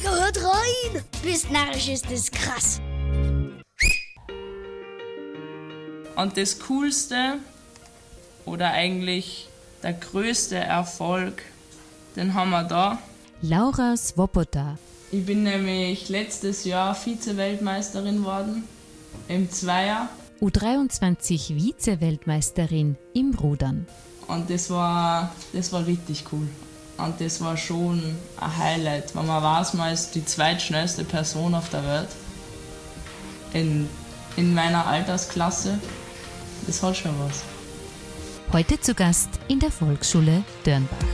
hört rein! Bist narrisch, ist das krass. Und das Coolste oder eigentlich der größte Erfolg, den haben wir da. Laura Svoboda. Ich bin nämlich letztes Jahr Vize-Weltmeisterin geworden, im Zweier. U23 Vize-Weltmeisterin im Rudern. Und das war richtig cool. Und das war schon ein Highlight, weil man weiß, man ist die zweitschnellste Person auf der Welt in meiner Altersklasse. Das hat schon was. Heute zu Gast in der Volksschule Dörnbach.